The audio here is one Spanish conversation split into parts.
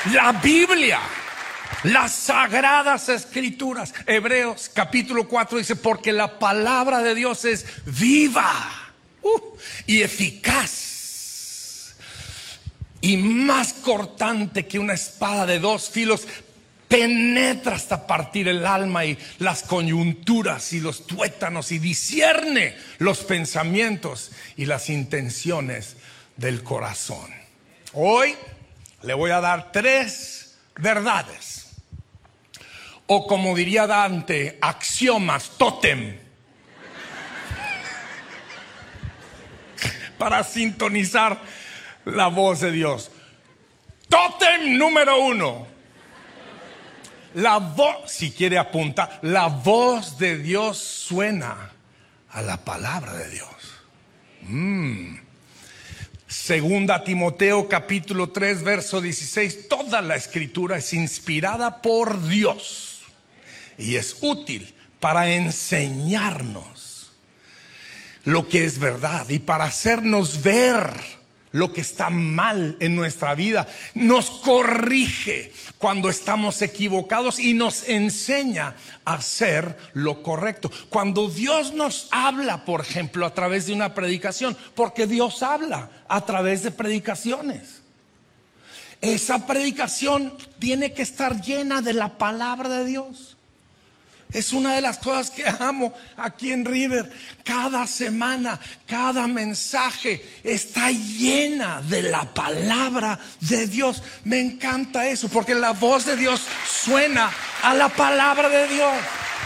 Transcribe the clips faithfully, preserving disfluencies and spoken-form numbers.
La Biblia, las sagradas escrituras. Hebreos capítulo cuatro dice: porque la palabra de Dios es viva uh, y eficaz y más cortante que una espada de dos filos, penetra hasta partir el alma y las coyunturas y los tuétanos, y discierne los pensamientos y las intenciones del corazón. Hoy le voy a dar tres verdades, o como diría Dante, axiomas, tótem, para sintonizar la voz de Dios. Tótem número uno: la voz, si quiere apuntar, la voz de Dios suena a la palabra de Dios. Mm. Segunda Timoteo capítulo tres verso dieciséis: toda la escritura es inspirada por Dios y es útil para enseñarnos lo que es verdad y para hacernos ver lo que está mal en nuestra vida. Nos corrige cuando estamos equivocados y nos enseña a hacer lo correcto. Cuando Dios nos habla, por ejemplo, a través de una predicación, porque Dios habla a través de predicaciones, esa predicación tiene que estar llena de la palabra de Dios. Es una de las cosas que amo aquí en River. Cada semana, cada mensaje está llena de la palabra de Dios. Me encanta eso, porque la voz de Dios suena a la palabra de Dios.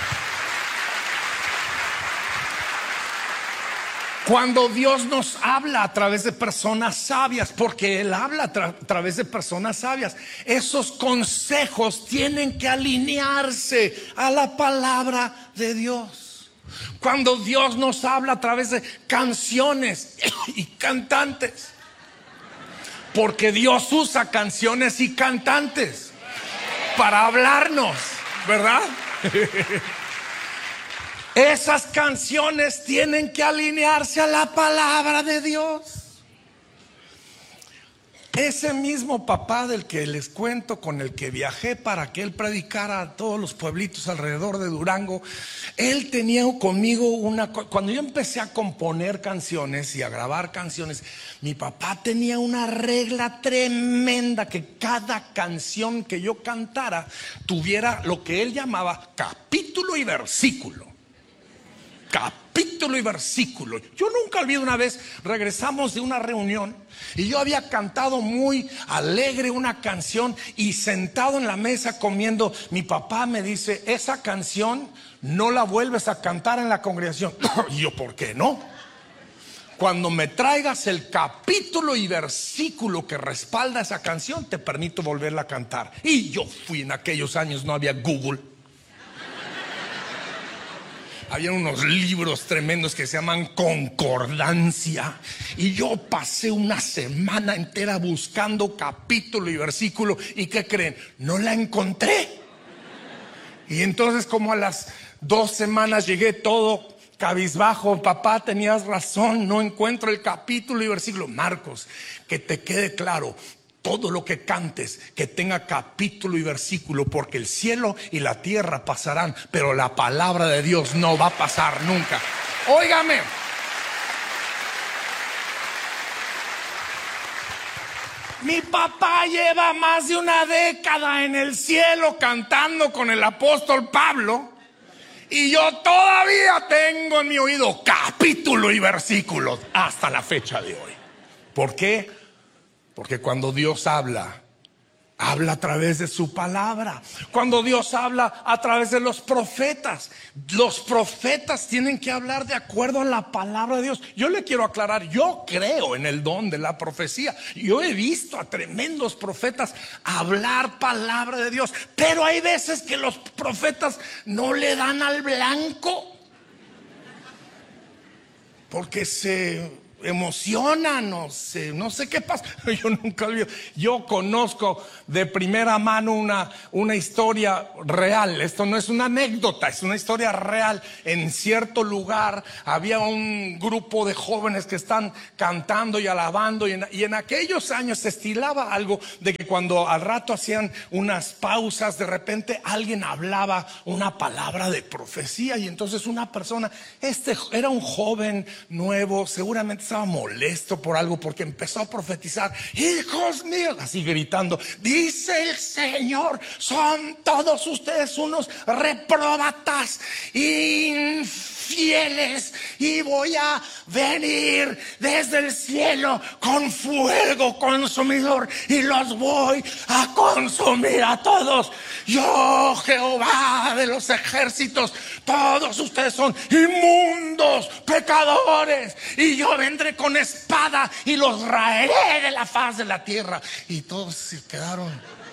Cuando Dios nos habla a través de personas sabias, porque Él habla a, tra- a través de personas sabias, esos consejos tienen que alinearse a la palabra de Dios. Cuando Dios nos habla a través de canciones y cantantes, porque Dios usa canciones y cantantes para hablarnos, ¿verdad? Esas canciones tienen que alinearse a la palabra de Dios. Ese mismo papá del que les cuento, con el que viajé para que él predicara a todos los pueblitos alrededor de Durango, él tenía conmigo una... Cuando yo empecé a componer canciones y a grabar canciones, mi papá tenía una regla tremenda: que cada canción que yo cantara tuviera lo que él llamaba capítulo y versículo. Capítulo y versículo. Yo nunca olvido, una vez regresamos de una reunión y yo había cantado muy alegre una canción, y sentado en la mesa comiendo, mi papá me dice: esa canción no la vuelves a cantar en la congregación. Y yo: ¿por qué no? Cuando me traigas el capítulo y versículo que respalda esa canción, te permito volverla a cantar. Y yo fui, en aquellos años no había Google. Había unos libros tremendos que se llaman concordancia, y yo pasé una semana entera buscando capítulo y versículo, y ¿qué creen? No la encontré. Y entonces, como a las dos semanas llegué todo cabizbajo: papá, tenías razón, no encuentro el capítulo y versículo. Marcos, que te quede claro: todo lo que cantes, que tenga capítulo y versículo, porque el cielo y la tierra pasarán, pero la palabra de Dios no va a pasar nunca. Óigame, mi papá lleva más de una década en el cielo cantando con el apóstol Pablo, y yo todavía tengo en mi oído capítulo y versículo hasta la fecha de hoy. ¿Por qué? Porque cuando Dios habla, habla a través de su palabra. Cuando Dios habla a través de los profetas, los profetas tienen que hablar de acuerdo a la palabra de Dios. Yo le quiero aclarar: yo creo en el don de la profecía. Yo he visto a tremendos profetas hablar palabra de Dios, pero hay veces que los profetas no le dan al blanco, porque se emocionan, no sé, no sé qué pasa. Yo nunca olvido. Yo conozco de primera mano una, una historia real. Esto no es una anécdota, es una historia real. En cierto lugar había un grupo de jóvenes que están cantando y alabando, y en, y en aquellos años se estilaba algo de que cuando al rato hacían unas pausas, de repente alguien hablaba una palabra de profecía, y entonces una persona, este era un joven nuevo, seguramente estaba molesto por algo porque empezó a profetizar: hijos míos, así gritando, dice el Señor, son todos ustedes unos repróbatas, infieles, y voy a venir desde el cielo con fuego consumidor y los voy a consumir a todos. Yo, Jehová de los ejércitos, todos ustedes son inmundos, pecadores, y yo vendré con espada y los raeré de la faz de la tierra. Y todos se quedaron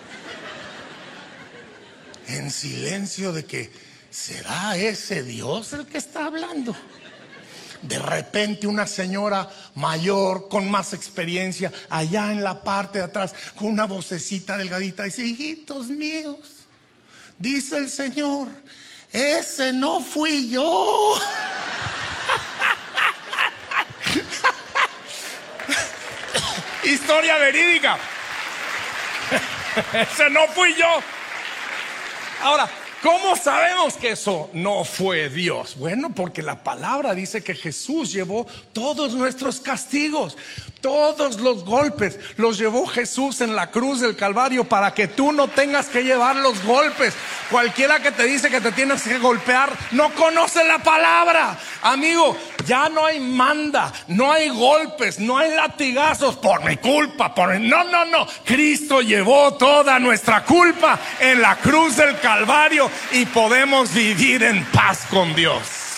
en silencio de que, ¿será ese Dios el que está hablando? De repente una señora mayor con más experiencia, allá en la parte de atrás, con una vocecita delgadita, dice: hijitos míos, dice el Señor, ese no fui yo. Historia verídica. Ese no fui yo. Ahora, ¿cómo sabemos que eso no fue Dios? Bueno, porque la palabra dice que Jesús llevó todos nuestros castigos, todos los golpes, los llevó Jesús en la cruz del Calvario para que tú no tengas que llevar los golpes. Cualquiera que te dice que te tienes que golpear no conoce la palabra. Amigo, ya no hay manda, no hay golpes, no hay latigazos por mi culpa, por mi... no, no, no. Cristo llevó toda nuestra culpa en la cruz del Calvario y podemos vivir en paz con Dios.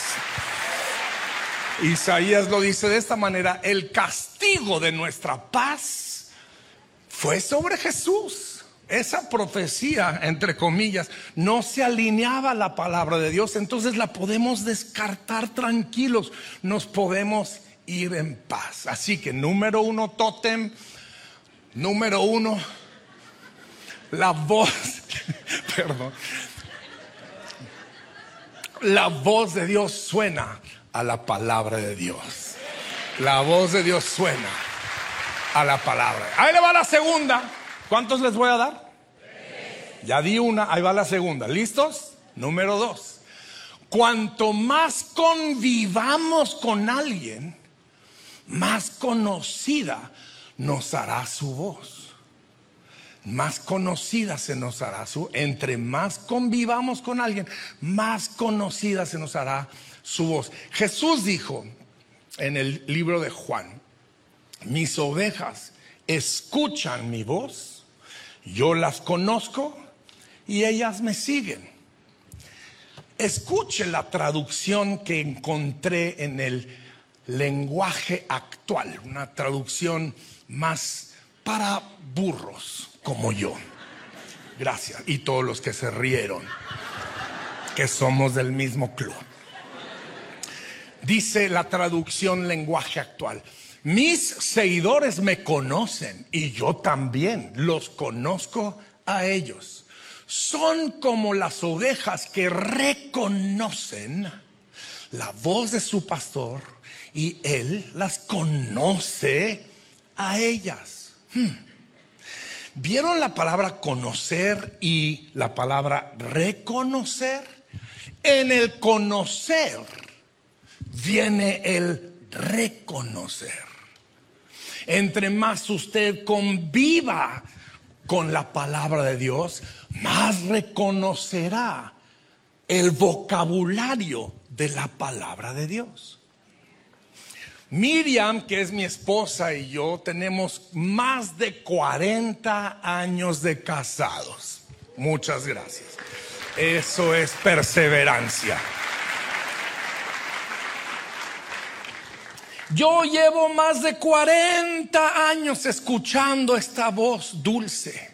Isaías lo dice de esta manera: el castigo de nuestra paz fue sobre Jesús. Esa profecía, entre comillas, no se alineaba a la palabra de Dios, entonces la podemos descartar tranquilos, nos podemos ir en paz. Así que número uno, tótem. Número uno, la voz perdón la voz de Dios suena a la palabra de Dios. La voz de Dios suena a la palabra. Ahí le va la segunda. ¿Cuántos les voy a dar? Ya di una, ahí va la segunda. ¿Listos? Número dos. Cuanto más convivamos con alguien, más conocida nos hará su voz. Más conocida se nos hará su. Entre más convivamos con alguien, más conocida se nos hará su voz. Jesús dijo en el libro de Juan: mis ovejas escuchan mi voz, yo las conozco y ellas me siguen. Escuche la traducción que encontré en el lenguaje actual, una traducción más para burros como yo. Gracias. Y todos los que se rieron, que somos del mismo club. Dice la traducción lenguaje actual: mis seguidores me conocen y yo también los conozco a ellos. Son como las ovejas que reconocen la voz de su pastor y él las conoce a ellas. Hmm. ¿Vieron la palabra conocer y la palabra reconocer? En el conocer viene el reconocer. Entre más usted conviva con la palabra de Dios, más reconocerá el vocabulario de la palabra de Dios. Miriam, que es mi esposa, y yo tenemos más de cuarenta años de casados. Muchas gracias. Eso es perseverancia. Yo llevo más de cuarenta años escuchando esta voz dulce.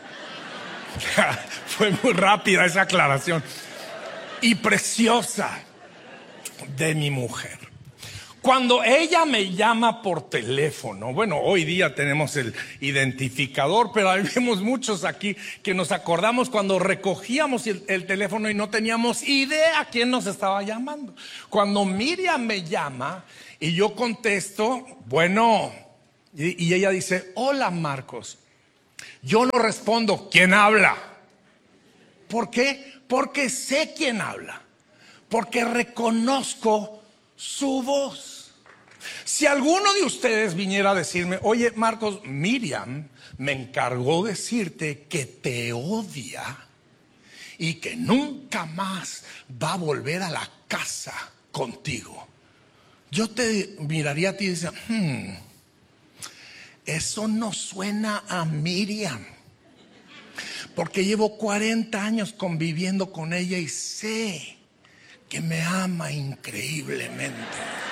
Fue muy rápida esa aclaración. Y preciosa de mi mujer. Cuando ella me llama por teléfono, bueno, hoy día tenemos el identificador, pero hay vemos muchos aquí que nos acordamos cuando recogíamos el, el teléfono y no teníamos idea quién nos estaba llamando. Cuando Miriam me llama y yo contesto, bueno, y, y ella dice: hola Marcos, Yo no respondo, ¿quién habla? ¿Por qué? Porque sé quién habla. Porque reconozco su voz. Si alguno de ustedes viniera a decirme, oye Marcos, Miriam me encargó decirte que te odia y que nunca más va a volver a la casa contigo, yo te miraría a ti y diría, hmm, eso no suena a Miriam, porque llevo cuarenta años conviviendo con ella y sé que me ama increíblemente.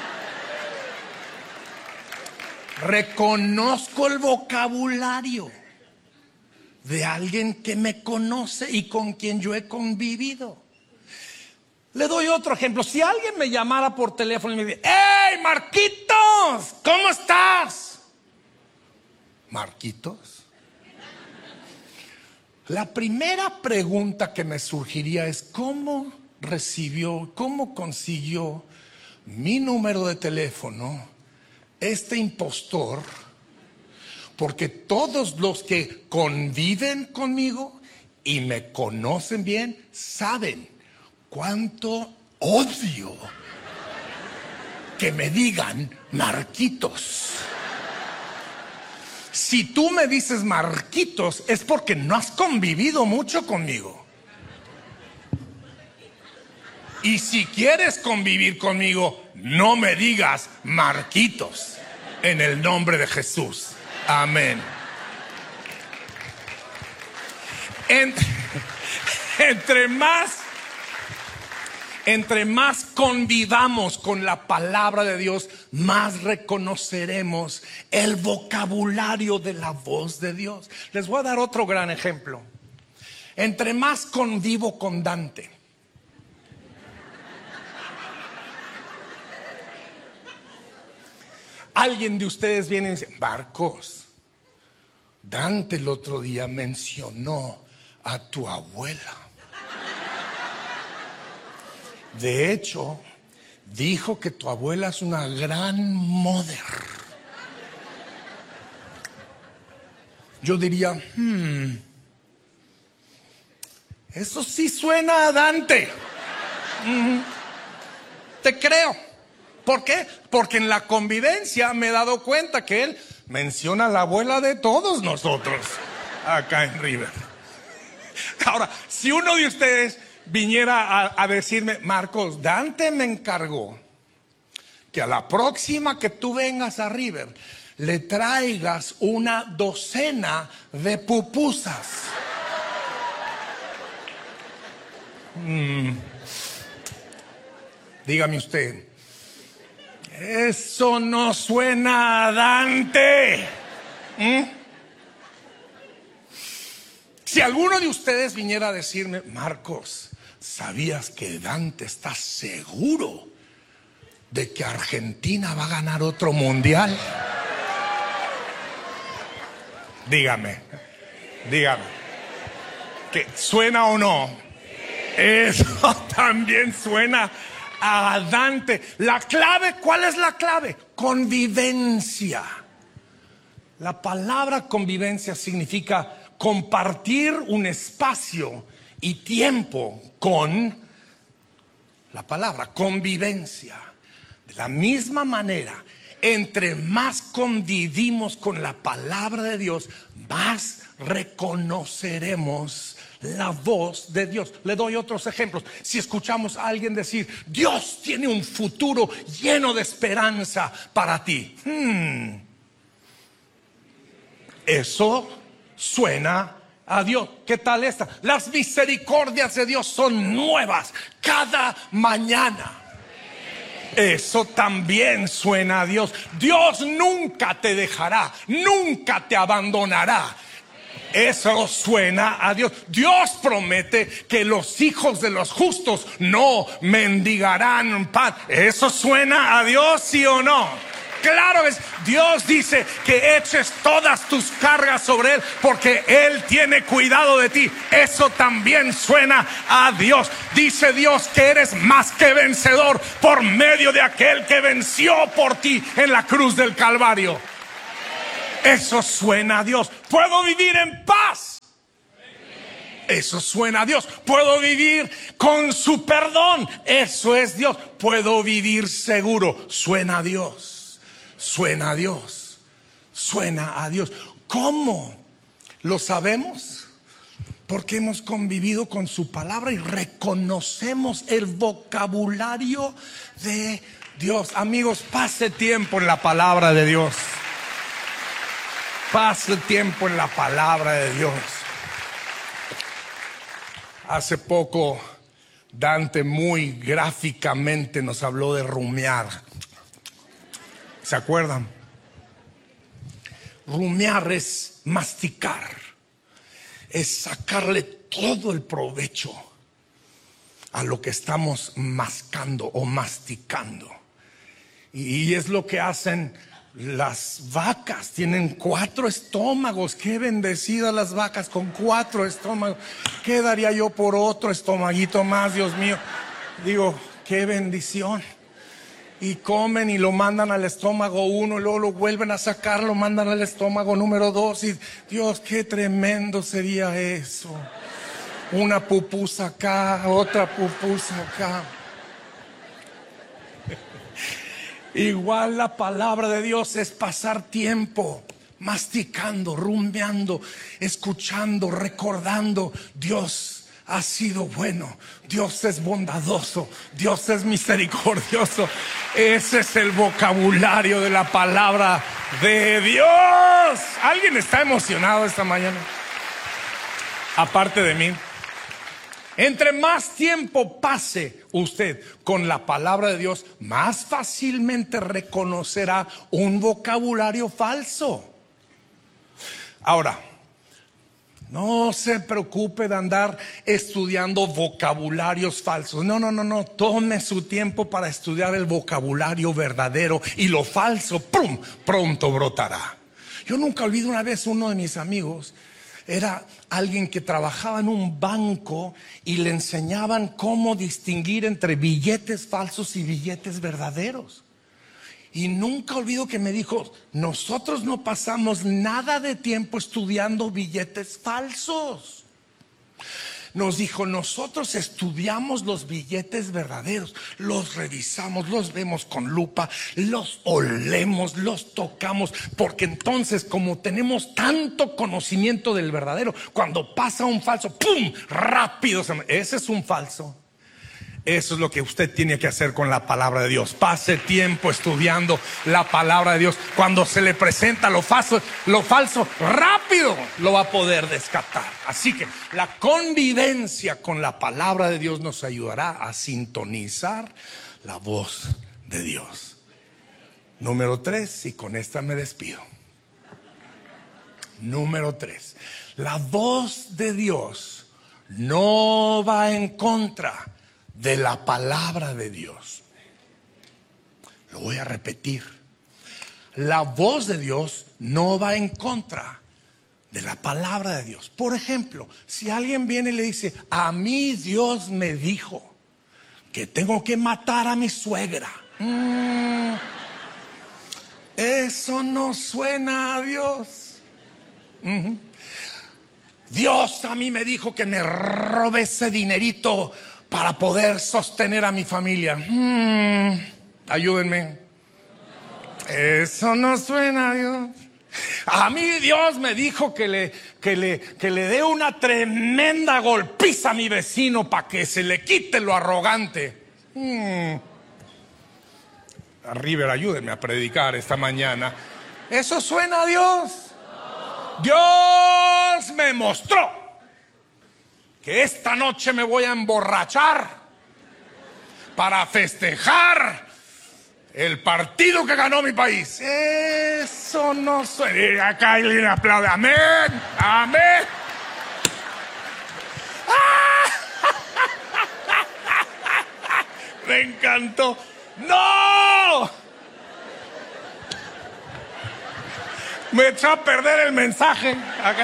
Reconozco el vocabulario de alguien que me conoce y con quien yo he convivido. Le doy otro ejemplo. Si alguien me llamara por teléfono y me dice, ¡hey, Marquitos! ¿Cómo estás? ¿Marquitos? La primera pregunta que me surgiría es, ¿cómo recibió, cómo consiguió mi número de teléfono este impostor? Porque todos los que conviven conmigo y me conocen bien saben cuánto odio que me digan Marquitos. Si tú me dices Marquitos es porque no has convivido mucho conmigo. Y si quieres convivir conmigo, no me digas Marquitos, en el nombre de Jesús. Amén. Entre, entre más Entre más convivamos con la palabra de Dios, más reconoceremos el vocabulario de la voz de Dios. Les voy a dar otro gran ejemplo. Entre más convivo con Dante, alguien de ustedes viene y dice, Marcos, Dante el otro día mencionó a tu abuela. De hecho, dijo que tu abuela es una gran mother. Yo diría, hmm, eso sí suena a Dante. Mm, te creo. ¿Por qué? Porque en la convivencia me he dado cuenta que él menciona a la abuela de todos nosotros acá en River. Ahora, si uno de ustedes viniera a, a decirme, Marcos, Dante me encargó que a la próxima que tú vengas a River le traigas una docena de pupusas. Mm. Dígame usted, eso no suena a Dante. ¿Mm? Si alguno de ustedes viniera a decirme, Marcos, ¿sabías que Dante está seguro de que Argentina va a ganar otro mundial? Dígame, dígame, ¿que suena o no? Eso también suena a Dante. La clave, ¿cuál es la clave? Convivencia. La palabra convivencia significa compartir un espacio y tiempo con la palabra convivencia. De la misma manera, entre más convivimos con la palabra de Dios, más reconoceremos la voz de Dios. Le doy otros ejemplos. Si escuchamos a alguien decir, Dios tiene un futuro lleno de esperanza para ti, hmm, eso suena a Dios. ¿Qué tal esta? Las misericordias de Dios son nuevas cada mañana. Eso también suena a Dios. Dios nunca te dejará, nunca te abandonará. Eso suena a Dios. Dios promete que los hijos de los justos no mendigarán pan. ¿Eso suena a Dios, sí o no? Claro que Dios dice que eches todas tus cargas sobre Él porque Él tiene cuidado de ti. Eso también suena a Dios. Dice Dios que eres más que vencedor por medio de aquel que venció por ti en la cruz del Calvario. Eso suena a Dios. Puedo vivir en paz. Eso suena a Dios. Puedo vivir con su perdón. Eso es Dios. Puedo vivir seguro. Suena a Dios. Suena a Dios. Suena a Dios. ¿Cómo lo sabemos? Porque hemos convivido con su palabra y reconocemos el vocabulario de Dios. Amigos, pase tiempo en la palabra de Dios. Pase tiempo en la palabra de Dios. Hace poco Dante muy gráficamente nos habló de rumiar. ¿Se acuerdan? Rumiar es masticar. Es sacarle todo el provecho a lo que estamos mascando o masticando. Y es lo que hacen las vacas. Tienen cuatro estómagos. Qué bendecidas las vacas con cuatro estómagos. ¿Qué daría yo por otro estomaguito más, Dios mío? Digo, qué bendición. Y comen y lo mandan al estómago uno, y luego lo vuelven a sacar, lo mandan al estómago número dos. Y Dios, qué tremendo sería eso. Una pupusa acá, otra pupusa acá. Igual la palabra de Dios es pasar tiempo masticando, rumiando, escuchando, recordando. Dios ha sido bueno, Dios es bondadoso, Dios es misericordioso. Ese es el vocabulario de la palabra de Dios. ¿Alguien está emocionado esta mañana? Aparte de mí. Entre más tiempo pase usted con la palabra de Dios, más fácilmente reconocerá un vocabulario falso. Ahora, no se preocupe de andar estudiando vocabularios falsos. No, no, no, no. Tome su tiempo para estudiar el vocabulario verdadero, y lo falso, ¡prum!, pronto brotará. Yo nunca olvido una vez, uno de mis amigos era alguien que trabajaba en un banco y le enseñaban cómo distinguir entre billetes falsos y billetes verdaderos. Y nunca olvido que me dijo: nosotros no pasamos nada de tiempo estudiando billetes falsos. Nos dijo: nosotros estudiamos los billetes verdaderos, los revisamos, los vemos con lupa, los olemos, los tocamos, porque entonces, como tenemos tanto conocimiento del verdadero, cuando pasa un falso, ¡pum!, rápido se... Ese es un falso. Eso es lo que usted tiene que hacer con la palabra de Dios. Pase tiempo estudiando la palabra de Dios. Cuando se le presenta lo falso, lo falso, rápido lo va a poder descartar. Así que la convivencia con la palabra de Dios nos ayudará a sintonizar la voz de Dios. Número tres, y con esta me despido. Número tres, la voz de Dios no va en contra de la palabra de Dios. Lo voy a repetir. La voz de Dios no va en contra de la palabra de Dios. Por ejemplo, si alguien viene y le dice: a mí Dios me dijo que tengo que matar a mi suegra. Mm, eso no suena a Dios. Uh-huh. Dios a mí me dijo que me robe ese dinerito para poder sostener a mi familia. Hmm, ayúdenme. Eso no suena a Dios. A mí Dios me dijo que le, que le, que le dé una tremenda golpiza a mi vecino para que se le quite lo arrogante. Hmm. River, ayúdenme a predicar esta mañana. ¿Eso suena a Dios? Dios me mostró que esta noche me voy a emborrachar para festejar el partido que ganó mi país. Eso no suena. Acá alguien aplaude. Amén, amén. Me encantó. ¡No! Me echó a perder el mensaje. Acá.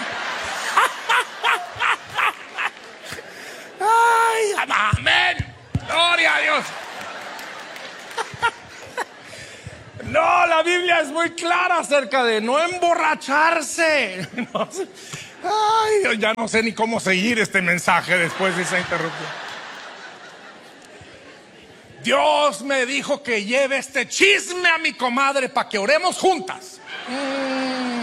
¡Ay, amén! ¡Gloria a Dios! No, la Biblia es muy muy clara acerca de no emborracharse. No sé. Ay, ya no sé ni cómo seguir este mensaje después de esa interrupción. Dios me dijo que lleve este chisme a mi comadre para que oremos juntas. Mm,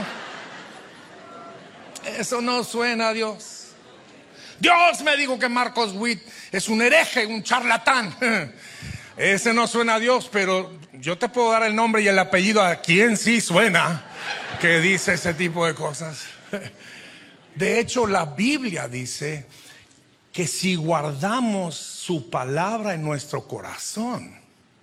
eso no suena a Dios. Dios me dijo que Marcos Witt es un hereje, un charlatán. Ese no suena a Dios, pero yo te puedo dar el nombre y el apellido a quien sí suena que dice ese tipo de cosas. De hecho, la Biblia dice que si guardamos su palabra en nuestro corazón,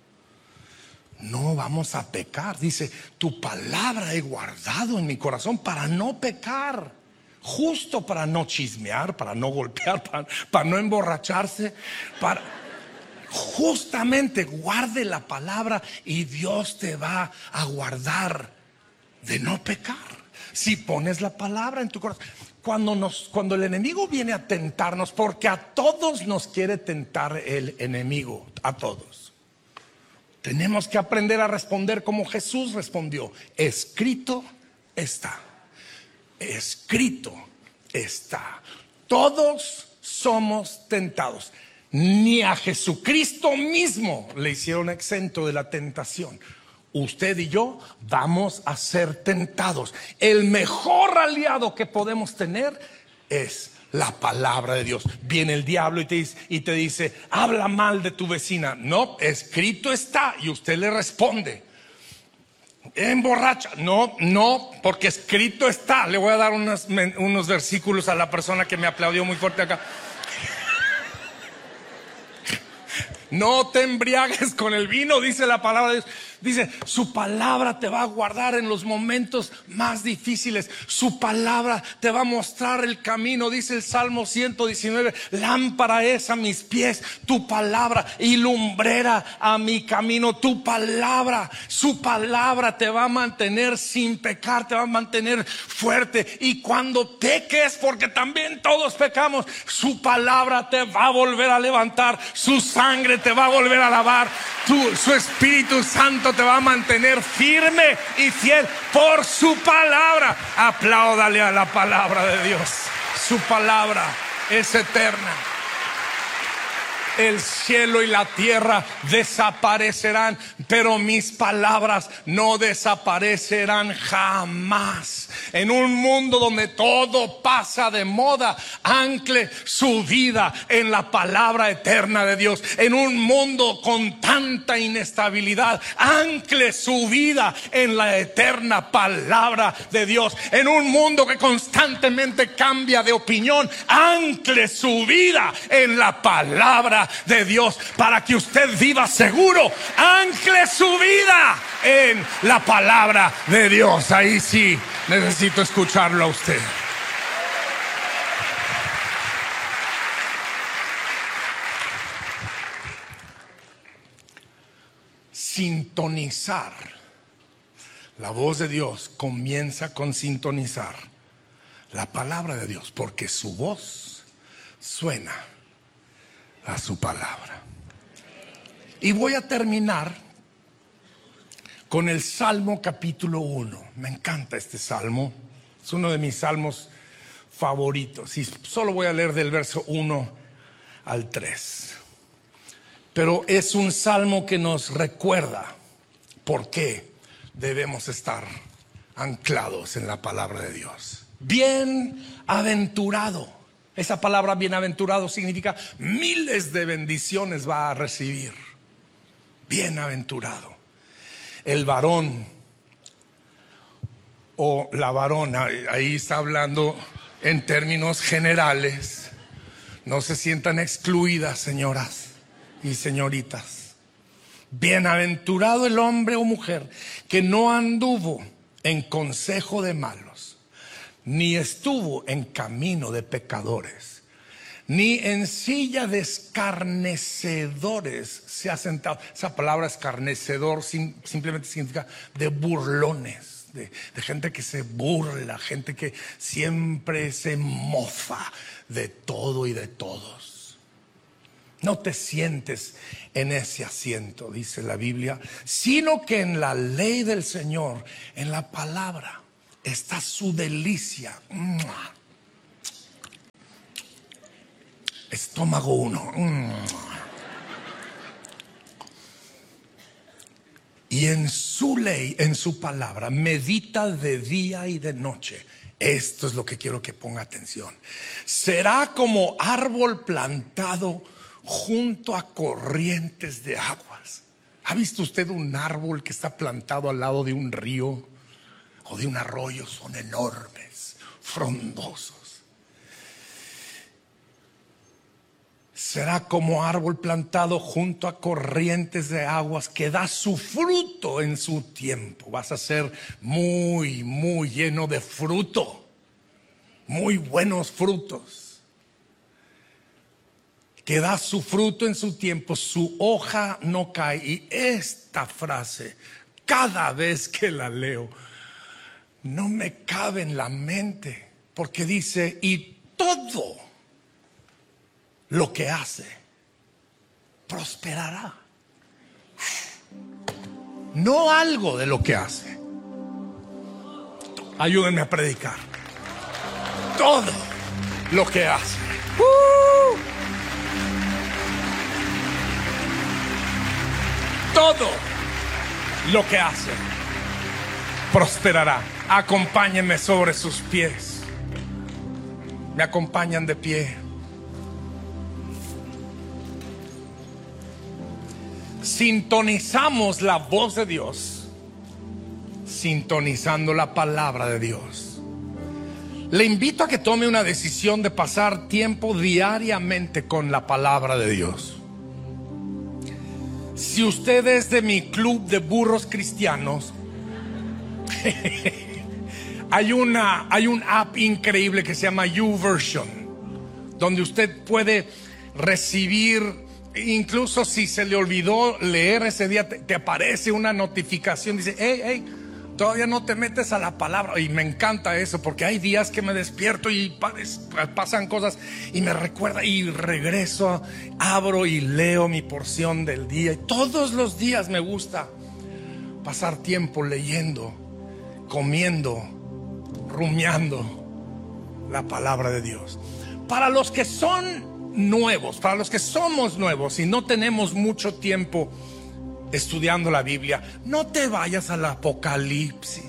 no vamos a pecar. Dice, tu palabra he guardado en mi corazón para no pecar. Justo para no chismear, para no golpear, para, para no emborracharse, para... Justamente guarde la palabra y Dios te va a guardar de no pecar. Si pones la palabra en tu corazón. Cuando, nos, cuando el enemigo viene a tentarnos, porque a todos nos quiere tentar el enemigo, a todos. Tenemos que aprender a responder como Jesús respondió. Escrito está. Escrito está. Todos somos tentados. Ni a Jesucristo mismo le hicieron exento de la tentación. Usted y yo vamos a ser tentados. El mejor aliado que podemos tener es la palabra de Dios. Viene el diablo y te dice, y te dice, habla mal de tu vecina. No, escrito está. Y usted le responde, emborracha. No, no, porque escrito está. Le voy a dar unos, unos versículos a la persona que me aplaudió muy fuerte acá. No te embriagues con el vino, dice la palabra de Dios. Dice, su palabra te va a guardar en los momentos más difíciles. Su palabra te va a mostrar el camino. Dice el Salmo ciento diecinueve, lámpara es a mis pies tu palabra y lumbrera a mi camino. Tu palabra, su palabra te va a mantener sin pecar, te va a mantener fuerte. Y cuando peques, porque también todos pecamos, su palabra te va a volver a levantar. Su sangre te va a volver a lavar. Tu, su Espíritu Santo te va a mantener firme y fiel por su palabra. Apláudale a la palabra de Dios. Su palabra es eterna. El cielo y la tierra desaparecerán, pero mis palabras no desaparecerán jamás. En un mundo donde todo pasa de moda, ancle su vida en la palabra eterna de Dios. En un mundo con tanta inestabilidad, ancle su vida en la eterna palabra de Dios. En un mundo que constantemente cambia de opinión, ancle su vida en la palabra de Dios, para que usted viva seguro. Ancle su vida en la palabra de Dios. Ahí sí necesito escucharlo a usted. Sintonizar. La voz de Dios comienza con sintonizar la palabra de Dios, porque su voz suena a su palabra. Y voy a terminar con el Salmo capítulo uno. Me encanta este salmo. Es uno de mis salmos favoritos. Y solo voy a leer del verso uno al tres. Pero es un salmo que nos recuerda por qué debemos estar anclados en la palabra de Dios. Bienaventurado. Esa palabra bienaventurado significa miles de bendiciones va a recibir. Bienaventurado. El varón o la varona, ahí está hablando en términos generales. No se sientan excluidas, señoras y señoritas. Bienaventurado el hombre o mujer que no anduvo en consejo de malos, ni estuvo en camino de pecadores, ni en silla de escarnecedores se ha sentado. Esa palabra escarnecedor sim, simplemente significa de burlones, de, de gente que se burla, gente que siempre se mofa de todo y de todos. No te sientes en ese asiento, dice la Biblia, sino que en la ley del Señor, en la palabra, está su delicia. Estómago uno. Y en su ley, en su palabra, medita de día y de noche. Esto es lo que quiero que ponga atención. Será como árbol plantado junto a corrientes de aguas. ¿Ha visto usted un árbol que está plantado al lado de un río o de un arroyo? Son enormes, frondosos. Será como árbol plantado junto a corrientes de aguas que da su fruto en su tiempo. Vas a ser muy, muy lleno de fruto. Muy buenos frutos. Que da su fruto en su tiempo, su hoja no cae. Y esta frase, cada vez que la leo, no me cabe en la mente. Porque dice, y todo lo que hace prosperará. No algo de lo que hace. Ayúdenme a predicar. Todo lo que hace. ¡Uh! Todo lo que hace prosperará. Acompáñenme sobre sus pies. Me acompañan de pie. Sintonizamos la voz de Dios, sintonizando la palabra de Dios. Le invito a que tome una decisión de pasar tiempo diariamente con la palabra de Dios. Si usted es de mi club de burros cristianos, hay una hay un app increíble que se llama YouVersion, donde usted puede recibir. Incluso si se le olvidó leer ese día, te, te aparece una notificación, dice, hey, hey, todavía no te metes a la palabra. Y me encanta eso, porque hay días que me despierto y pasan cosas y me recuerda, y regreso, abro y leo mi porción del día. Y todos los días me gusta pasar tiempo leyendo, comiendo, rumiando la palabra de Dios. Para los que son nuevos, para los que somos nuevos y no tenemos mucho tiempo estudiando la Biblia, no te vayas al Apocalipsis.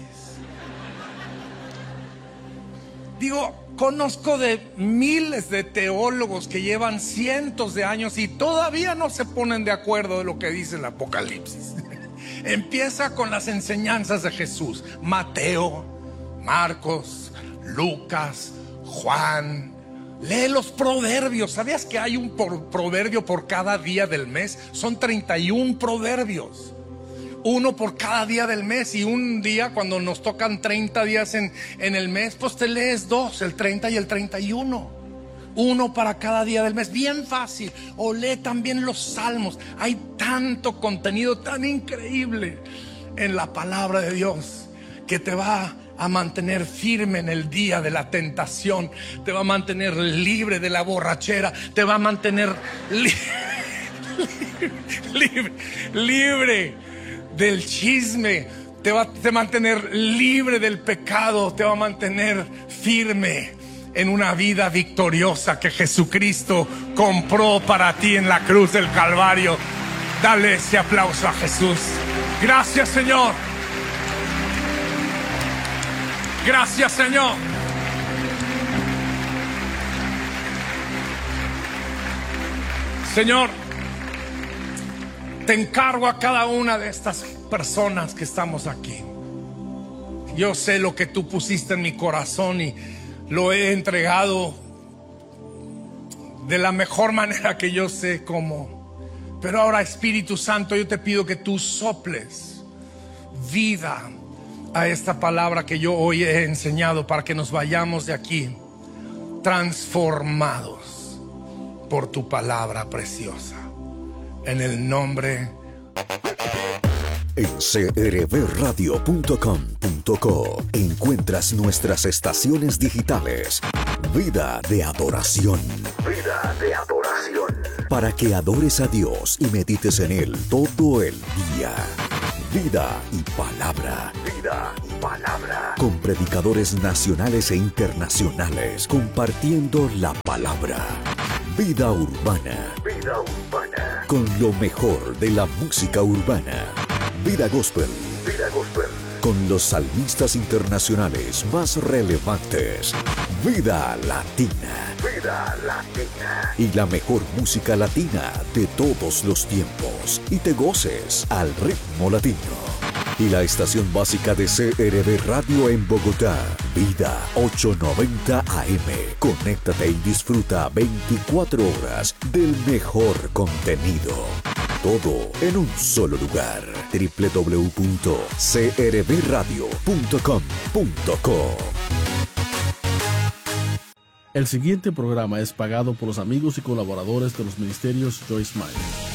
Digo, conozco de miles de teólogos que llevan cientos de años y todavía no se ponen de acuerdo de lo que dice el Apocalipsis. Empieza con las enseñanzas de Jesús: Mateo, Marcos, Lucas, Juan. Lee los proverbios. ¿Sabías que hay un por, proverbio por cada día del mes? Son treinta y uno proverbios. Uno por cada día del mes. Y un día, cuando nos tocan treinta días en, en el mes, pues te lees dos, el treinta y el treinta y uno. Uno para cada día del mes. Bien fácil. O lee también los salmos. Hay tanto contenido tan increíble en la palabra de Dios que te va a mantener firme en el día de la tentación, te va a mantener libre de la borrachera, te va a mantener li libre, libre del chisme, te va a mantener libre del pecado, te va a mantener firme en una vida victoriosa que Jesucristo compró para ti en la cruz del Calvario. Dale ese aplauso a Jesús. Gracias, Señor. Gracias, Señor. Señor, te encargo a cada una de estas personas que estamos aquí. Yo sé lo que tú pusiste en mi corazón y lo he entregado de la mejor manera que yo sé cómo. Pero ahora, Espíritu Santo, yo te pido que tú soples vida a esta palabra que yo hoy he enseñado, para que nos vayamos de aquí transformados por tu palabra preciosa. En el nombre. En c r b radio punto com punto co encuentras nuestras estaciones digitales. Vida de adoración. Vida de adoración. Para que adores a Dios y medites en Él todo el día. Vida y palabra. Vida y palabra. Con predicadores nacionales e internacionales compartiendo la palabra. Vida urbana. Vida urbana. Con lo mejor de la música urbana. Vida gospel. Vida gospel. Con los salmistas internacionales más relevantes. Vida latina. Vida latina. Y la mejor música latina de todos los tiempos. Y te goces al ritmo latino. Y la estación básica de C R B Radio en Bogotá. Vida ochocientos noventa A M. Conéctate y disfruta veinticuatro horas del mejor contenido. Todo en un solo lugar. doble u doble u doble u punto c r b radio punto com punto co. El siguiente programa es pagado por los amigos y colaboradores de los ministerios Joyce Meyer.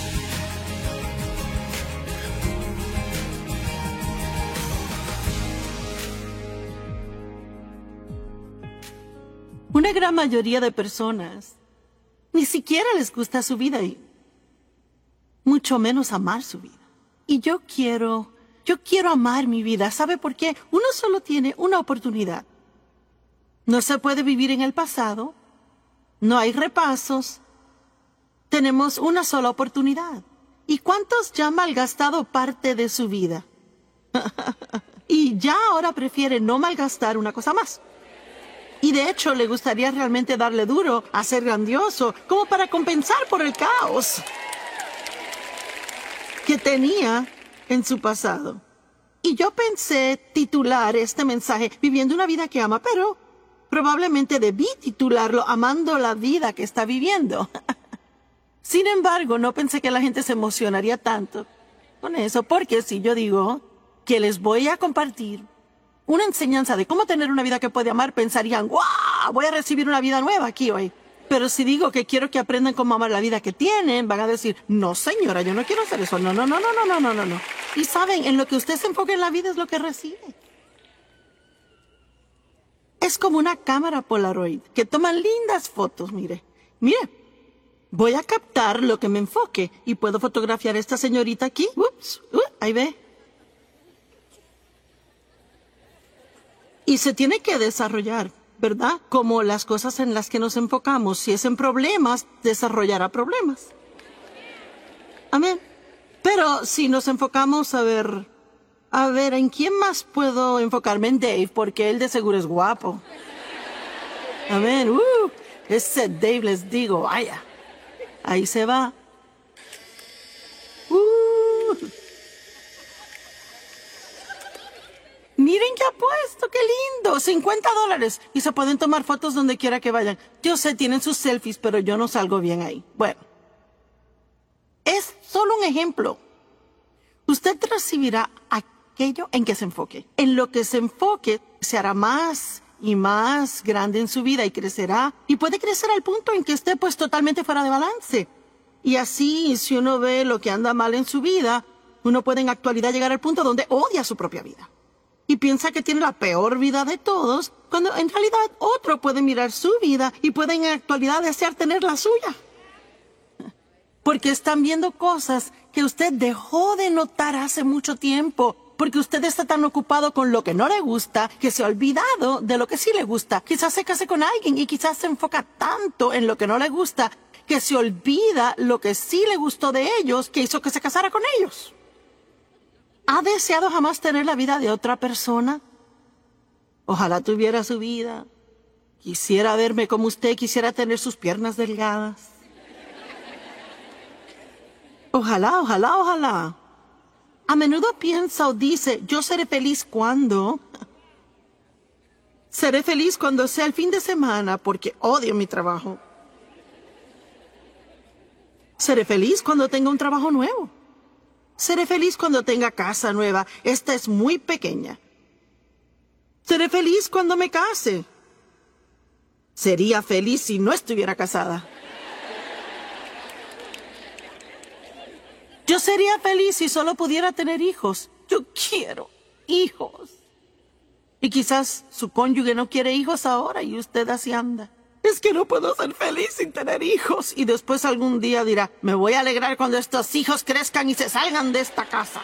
Una gran mayoría de personas ni siquiera les gusta su vida y mucho menos amar su vida. Y yo quiero, yo quiero amar mi vida. ¿Sabe por qué? Uno solo tiene una oportunidad. No se puede vivir en el pasado. No hay repasos. Tenemos una sola oportunidad. ¿Y cuántos ya han malgastado parte de su vida? Y ya ahora prefieren no malgastar una cosa más. Y de hecho le gustaría realmente darle duro a ser grandioso, como para compensar por el caos que tenía en su pasado. Y yo pensé titular este mensaje Viviendo una vida que ama, pero probablemente debí titularlo Amando la vida que está viviendo. Sin embargo, no pensé que la gente se emocionaría tanto con eso, porque si yo digo que les voy a compartir una enseñanza de cómo tener una vida que puede amar, pensarían, ¡guau! Voy a recibir una vida nueva aquí hoy. Pero si digo que quiero que aprendan cómo amar la vida que tienen, van a decir, no señora, yo no quiero hacer eso. No, no, no, no, no, no, no, no, no. Y saben, en lo que usted se enfoca en la vida es lo que recibe. Es como una cámara Polaroid que toma lindas fotos, mire. Mire, voy a captar lo que me enfoque y puedo fotografiar a esta señorita aquí. Ups, uh, ahí ve. Y se tiene que desarrollar, ¿verdad? Como las cosas en las que nos enfocamos. Si es en problemas, desarrollará problemas. Amén. Pero si nos enfocamos a ver, a ver, ¿en quién más puedo enfocarme? En Dave, porque él de seguro es guapo. Amén. Uh, ese Dave, les digo, vaya. Ahí se va. Uh. Miren qué apuesto, qué lindo, cincuenta dólares. Y se pueden tomar fotos donde quiera que vayan. Yo sé, tienen sus selfies, pero yo no salgo bien ahí. Bueno, es solo un ejemplo. Usted recibirá aquello en que se enfoque. En lo que se enfoque, se hará más y más grande en su vida y crecerá. Y puede crecer al punto en que esté pues totalmente fuera de balance. Y así, si uno ve lo que anda mal en su vida, uno puede en actualidad llegar al punto donde odia su propia vida. Y piensa que tiene la peor vida de todos, cuando en realidad otro puede mirar su vida y puede en actualidad desear tener la suya. Porque están viendo cosas que usted dejó de notar hace mucho tiempo. Porque usted está tan ocupado con lo que no le gusta, que se ha olvidado de lo que sí le gusta. Quizás se case con alguien y quizás se enfoca tanto en lo que no le gusta, que se olvida lo que sí le gustó de ellos, que hizo que se casara con ellos. ¿Ha deseado jamás tener la vida de otra persona? Ojalá tuviera su vida. Quisiera verme como usted, quisiera tener sus piernas delgadas. Ojalá, ojalá, ojalá. A menudo piensa o dice, yo seré feliz cuando... Seré feliz cuando sea el fin de semana porque odio mi trabajo. Seré feliz cuando tenga un trabajo nuevo. Seré feliz cuando tenga casa nueva. Esta es muy pequeña. Seré feliz cuando me case. Sería feliz si no estuviera casada. Yo sería feliz si solo pudiera tener hijos. Yo quiero hijos. Y quizás su cónyuge no quiere hijos ahora y usted así anda. es que no puedo ser feliz sin tener hijos. Y después algún día dirá, me voy a alegrar cuando estos hijos crezcan y se salgan de esta casa.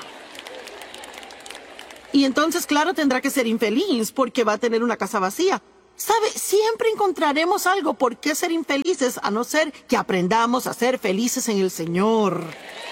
Y entonces, claro, tendrá que ser infeliz porque va a tener una casa vacía. ¿Sabe? Siempre encontraremos algo por qué ser infelices, a no ser que aprendamos a ser felices en el Señor.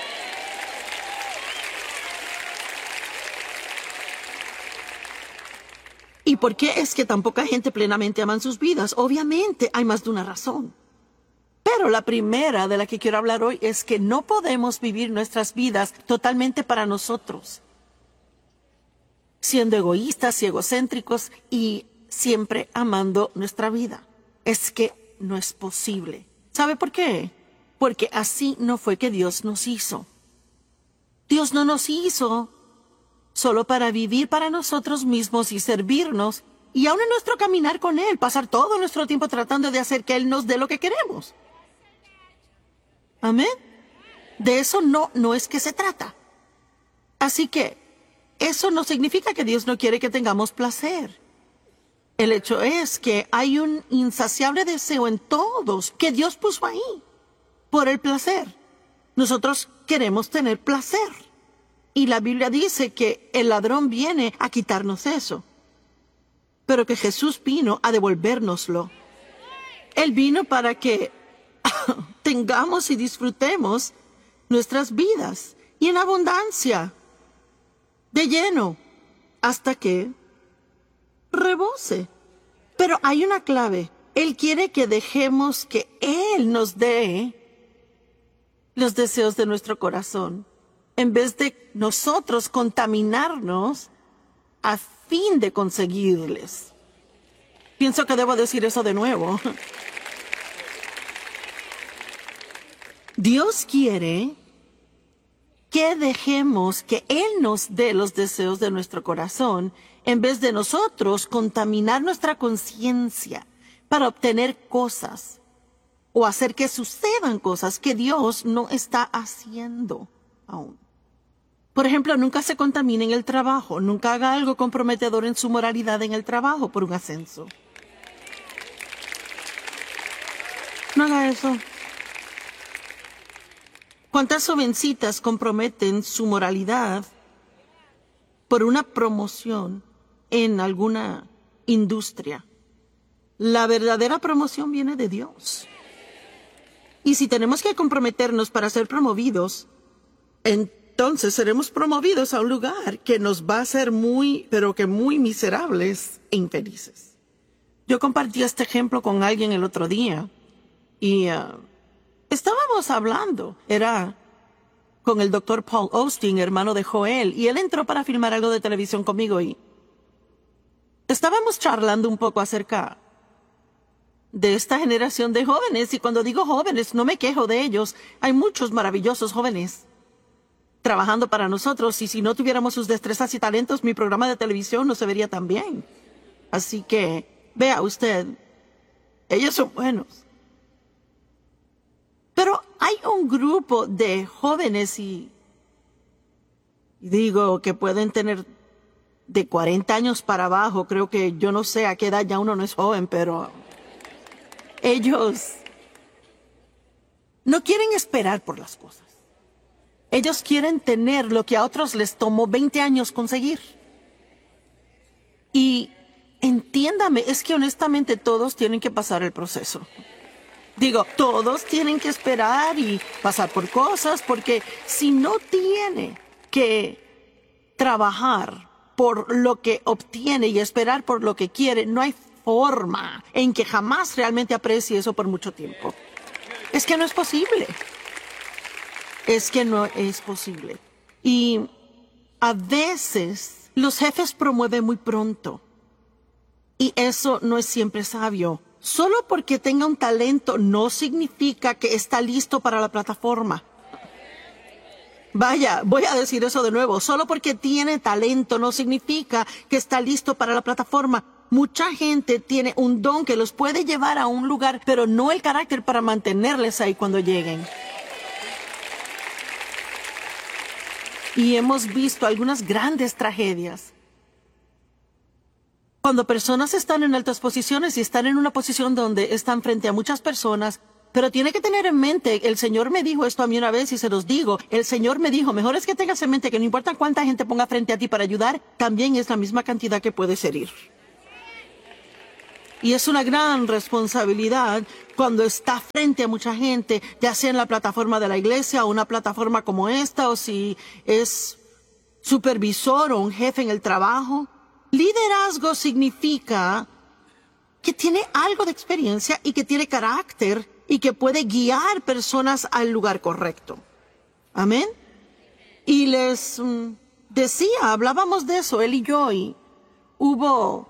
¿Y por qué es que tan poca gente plenamente aman sus vidas? Obviamente hay más de una razón. Pero la primera de la que quiero hablar hoy es que no podemos vivir nuestras vidas totalmente para nosotros, siendo egoístas y egocéntricos y siempre amando nuestra vida. Es que no es posible. ¿Sabe por qué? Porque así no fue que Dios nos hizo. Dios no nos hizo solo para vivir para nosotros mismos y servirnos, y aún en nuestro caminar con Él, pasar todo nuestro tiempo tratando de hacer que Él nos dé lo que queremos. Amén. De eso no, no es que se trata. Así que eso no significa que Dios no quiere que tengamos placer. El hecho es que hay un insaciable deseo en todos que Dios puso ahí por el placer. Nosotros queremos tener placer. Y la Biblia dice que el ladrón viene a quitarnos eso, pero que Jesús vino a devolvérnoslo. Él vino para que tengamos y disfrutemos nuestras vidas, y en abundancia, de lleno, hasta que rebose. Pero hay una clave. Él quiere que dejemos que Él nos dé los deseos de nuestro corazón, en vez de nosotros contaminarnos a fin de conseguirles. Pienso que debo decir eso de nuevo. Dios quiere que dejemos que Él nos dé los deseos de nuestro corazón, en vez de nosotros contaminar nuestra conciencia para obtener cosas o hacer que sucedan cosas que Dios no está haciendo aún. Por ejemplo, nunca se contamine en el trabajo, nunca haga algo comprometedor en su moralidad en el trabajo por un ascenso. No haga eso. ¿Cuántas jovencitas comprometen su moralidad por una promoción en alguna industria? La verdadera promoción viene de Dios. Y si tenemos que comprometernos para ser promovidos, entonces seremos promovidos a un lugar que nos va a hacer muy, pero que muy miserables e infelices. Yo compartí este ejemplo con alguien el otro día y uh, estábamos hablando, era con el doctor Paul Osteen, hermano de Joel, y él entró para filmar algo de televisión conmigo y estábamos charlando un poco acerca de esta generación de jóvenes. Y cuando digo jóvenes, no me quejo de ellos. Hay muchos maravillosos jóvenes trabajando para nosotros, y si no tuviéramos sus destrezas y talentos, mi programa de televisión no se vería tan bien. Así que, vea usted, ellos son buenos. Pero hay un grupo de jóvenes, y, y digo que pueden tener de cuarenta años para abajo. Creo que yo no sé a qué edad ya uno no es joven, pero ellos no quieren esperar por las cosas. Ellos quieren tener lo que a otros les tomó veinte años conseguir. Y entiéndame, es que honestamente todos tienen que pasar el proceso. Digo, todos tienen que esperar y pasar por cosas, porque si no tiene que trabajar por lo que obtiene y esperar por lo que quiere, no hay forma en que jamás realmente aprecie eso por mucho tiempo. Es que no es posible. Es que no es posible. Y a veces los jefes promueven muy pronto, y eso no es siempre sabio. Solo porque tenga un talento no significa que está listo para la plataforma. Vaya, voy a decir eso de nuevo. Solo porque tiene talento no significa que está listo para la plataforma. Mucha gente tiene un don que los puede llevar a un lugar, pero no el carácter para mantenerles ahí cuando lleguen. Y hemos visto algunas grandes tragedias Cuando personas están en altas posiciones y están en una posición donde están frente a muchas personas, pero tiene que tener en mente, el Señor me dijo esto a mí una vez y se los digo, el Señor me dijo, mejor es que tengas en mente que no importa cuánta gente ponga frente a ti para ayudar, también es la misma cantidad que puedes herir. Y es una gran responsabilidad cuando está frente a mucha gente, ya sea en la plataforma de la iglesia o una plataforma como esta, o si es supervisor o un jefe en el trabajo. Liderazgo significa que tiene algo de experiencia y que tiene carácter y que puede guiar personas al lugar correcto. Amén. Y les mm, decía, hablábamos de eso, él y yo, y hubo...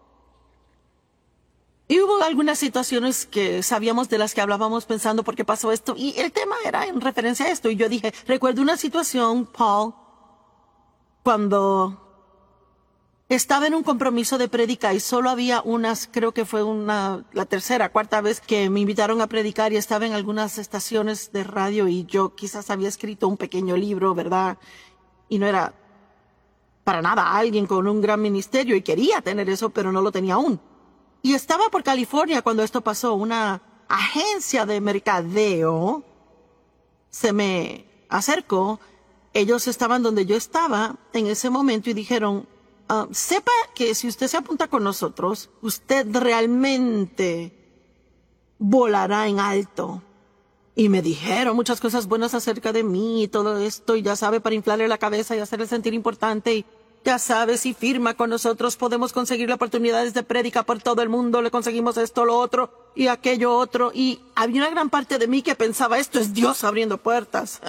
Y hubo algunas situaciones que sabíamos de las que hablábamos pensando por qué pasó esto. Y el tema era en referencia a esto. Y yo dije, recuerdo una situación, Paul, cuando estaba en un compromiso de predicar y solo había unas, creo que fue una, la tercera, cuarta vez que me invitaron a predicar y estaba en algunas estaciones de radio y yo quizás había escrito un pequeño libro, ¿verdad? Y no era para nada alguien con un gran ministerio y quería tener eso, pero no lo tenía aún. Y estaba por California cuando esto pasó. Una agencia de mercadeo se me acercó. Ellos estaban donde yo estaba en ese momento y dijeron, uh, sepa que si usted se apunta con nosotros, usted realmente volará en alto. Y me dijeron muchas cosas buenas acerca de mí y todo esto, y ya sabe, para inflarle la cabeza y hacerle sentir importante. Y ya sabe, si firma con nosotros podemos conseguirle oportunidades de prédica por todo el mundo, le conseguimos esto, lo otro y aquello otro. Y había una gran parte de mí que pensaba, esto es Dios abriendo puertas.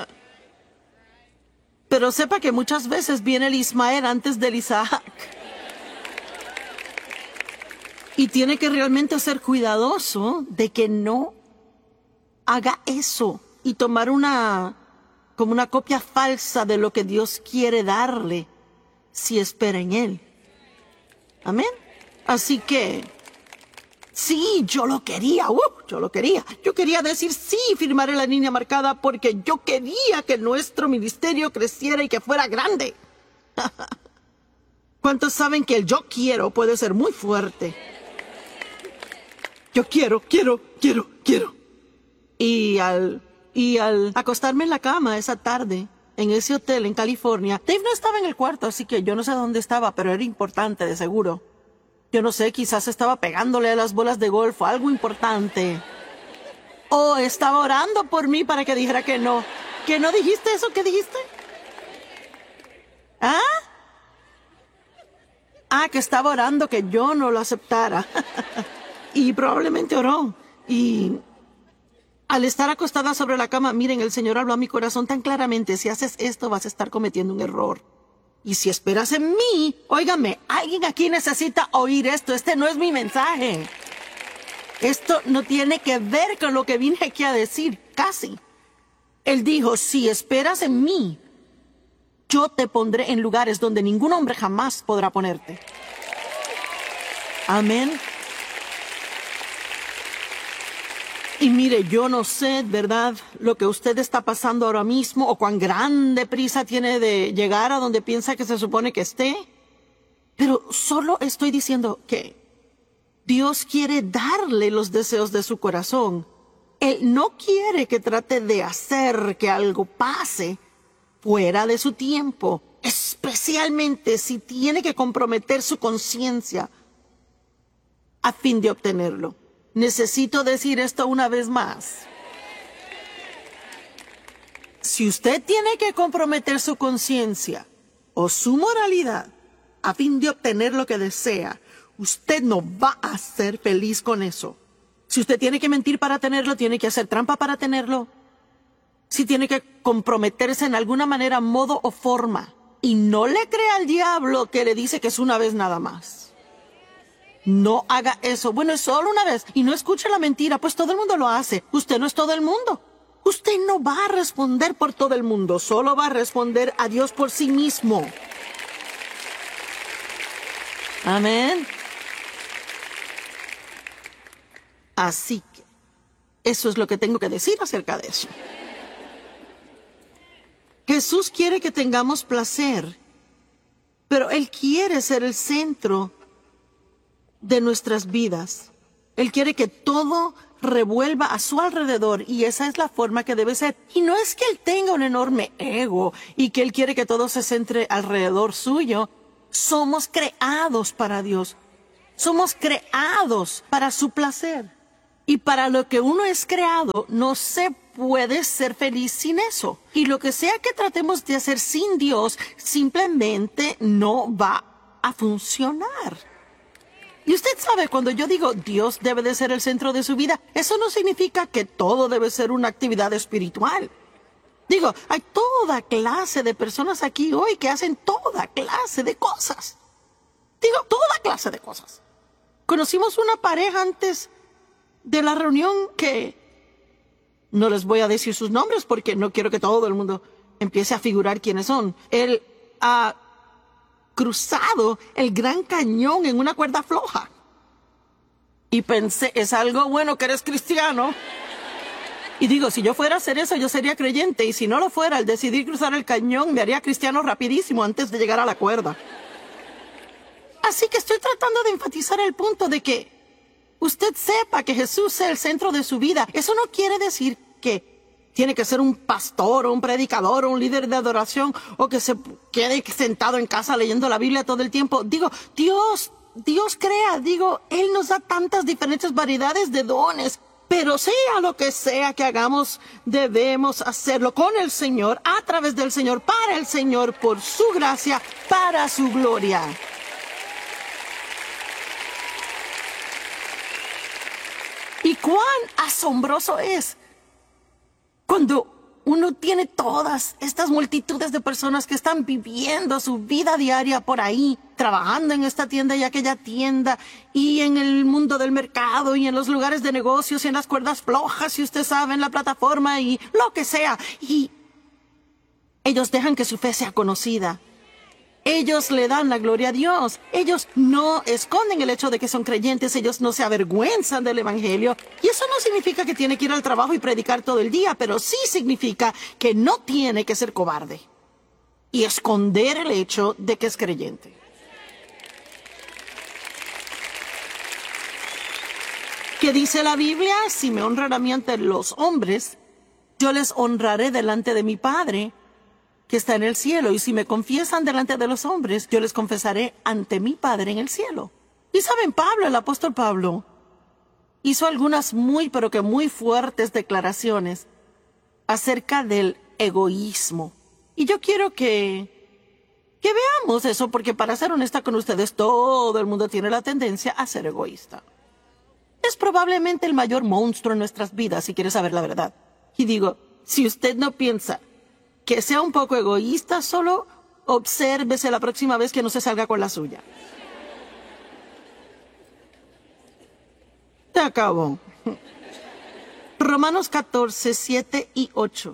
Pero sepa que muchas veces viene el Ismael antes del Isaac. Y tiene que realmente ser cuidadoso de que no haga eso y tomar una, como una copia falsa de lo que Dios quiere darle si espera en Él. Amén. Así que, sí, yo lo quería, uh, yo lo quería. Yo quería decir sí, firmaré la línea marcada porque yo quería que nuestro ministerio creciera y que fuera grande. ¿Cuántos saben que el yo quiero puede ser muy fuerte? Yo quiero, quiero, quiero, quiero. Y al, y al acostarme en la cama esa tarde, en ese hotel en California, Dave no estaba en el cuarto, así que yo no sé dónde estaba, pero era importante de seguro. Yo no sé, quizás estaba pegándole a las bolas de golf o algo importante. O estaba orando por mí para que dijera que no. ¿Que no dijiste eso? ¿Qué dijiste? ¿Ah? Ah, que estaba orando que yo no lo aceptara. Y probablemente oró. Y al estar acostada sobre la cama, miren, el Señor habló a mi corazón tan claramente, si haces esto vas a estar cometiendo un error. Y si esperas en mí, óigame, alguien aquí necesita oír esto, este no es mi mensaje. Esto no tiene que ver con lo que vine aquí a decir, casi. Él dijo, si esperas en mí, yo te pondré en lugares donde ningún hombre jamás podrá ponerte. Amén. Y mire, yo no sé, ¿verdad?, lo que usted está pasando ahora mismo o cuán grande prisa tiene de llegar a donde piensa que se supone que esté. Pero solo estoy diciendo que Dios quiere darle los deseos de su corazón. Él no quiere que trate de hacer que algo pase fuera de su tiempo, especialmente si tiene que comprometer su conciencia a fin de obtenerlo. Necesito decir esto una vez más. Si usted tiene que comprometer su conciencia o su moralidad a fin de obtener lo que desea, usted no va a ser feliz con eso. Si usted tiene que mentir para tenerlo, tiene que hacer trampa para tenerlo. Si tiene que comprometerse en alguna manera, modo o forma, y no le crea al diablo que le dice que es una vez nada más. No haga eso. Bueno, es solo una vez. Y no escuche la mentira, pues todo el mundo lo hace. Usted no es todo el mundo. Usted no va a responder por todo el mundo. Solo va a responder a Dios por sí mismo. Amén. Así que eso es lo que tengo que decir acerca de eso. Jesús quiere que tengamos placer, pero Él quiere ser el centro de nuestras vidas. Él quiere que todo revuelva a su alrededor y esa es la forma que debe ser. Y no es que Él tenga un enorme ego y que Él quiere que todo se centre alrededor suyo. Somos creados para Dios. Somos creados para su placer. Y para lo que uno es creado, no se puede ser feliz sin eso. Y lo que sea que tratemos de hacer sin Dios, simplemente no va a funcionar. Y usted sabe, cuando yo digo Dios debe de ser el centro de su vida, eso no significa que todo debe ser una actividad espiritual. Digo, hay toda clase de personas aquí hoy que hacen toda clase de cosas. Digo, toda clase de cosas. Conocimos una pareja antes de la reunión que no les voy a decir sus nombres porque no quiero que todo el mundo empiece a figurar quiénes son. Él ha cruzado el Gran Cañón en una cuerda floja. Y pensé, es algo bueno que eres cristiano. Y digo, si yo fuera a hacer eso, yo sería creyente. Y si no lo fuera, al decidir cruzar el cañón, me haría cristiano rapidísimo antes de llegar a la cuerda. Así que estoy tratando de enfatizar el punto de que usted sepa que Jesús es el centro de su vida. Eso no quiere decir que tiene que ser un pastor o un predicador o un líder de adoración o que se quede sentado en casa leyendo la Biblia todo el tiempo. Digo, Dios, Dios crea, digo, Él nos da tantas diferentes variedades de dones. Pero sea lo que sea que hagamos, debemos hacerlo con el Señor, a través del Señor, para el Señor, por su gracia, para su gloria. Y cuán asombroso es cuando uno tiene todas estas multitudes de personas que están viviendo su vida diaria por ahí, trabajando en esta tienda y aquella tienda, y en el mundo del mercado, y en los lugares de negocios, y en las cuerdas flojas, si usted sabe, en la plataforma, y lo que sea. Y ellos dejan que su fe sea conocida. Ellos le dan la gloria a Dios. Ellos no esconden el hecho de que son creyentes. Ellos no se avergüenzan del evangelio. Y eso no significa que tiene que ir al trabajo y predicar todo el día, pero sí significa que no tiene que ser cobarde y esconder el hecho de que es creyente. ¿Qué dice la Biblia? Si me honran a mí ante los hombres, yo les honraré delante de mi Padre que está en el cielo, y si me confiesan delante de los hombres, yo les confesaré ante mi Padre en el cielo. Y saben, Pablo, el apóstol Pablo, hizo algunas muy, pero que muy fuertes declaraciones acerca del egoísmo. Y yo quiero que, que veamos eso, porque para ser honesta con ustedes, todo el mundo tiene la tendencia a ser egoísta. Es probablemente el mayor monstruo en nuestras vidas, si quiere saber la verdad. Y digo, si usted no piensa que sea un poco egoísta, solo obsérvese la próxima vez que no se salga con la suya. Te acabo. Romanos catorce, siete y ocho.